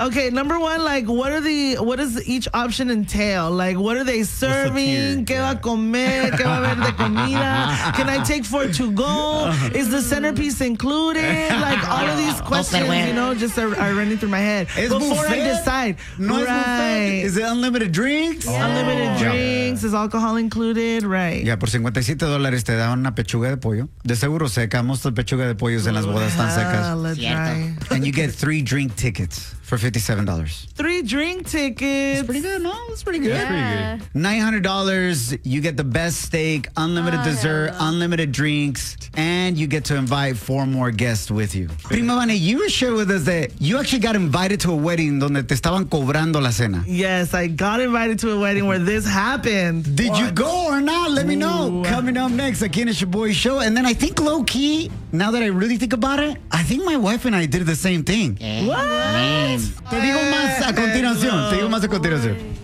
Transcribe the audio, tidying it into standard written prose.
Okay, number one, like, what does each option entail? Like, what are they serving? ¿Qué va a comer? ¿Qué va a haber de comida? Can I take 4 to go? Is the centerpiece included? Like, all of these questions, just are running through my head. Before I decide. No es buffet. Is it unlimited drinks? Unlimited drinks. Is alcohol included? Right. Ya, por $57 te da una pechuga de pollo. De seguro seca. Most of the pechuga de pollos en las bodas están secas. And you get 3 drink tickets for $57. 3 drink tickets. It's pretty good, no? It's pretty good. Yeah. $900, you get the best steak, unlimited dessert, unlimited drinks, and you get to invite 4 more guests with you. Prima Vane, you shared with us that you actually got invited to a wedding donde te estaban cobrando la cena. Yes, I got invited to a wedding where this happened. Did you go or not? Let me know. Coming up next, again, it's your boy show. And then I think low-key, now that I really think about it, I think my wife and I did the same thing. What? Te digo más a continuación.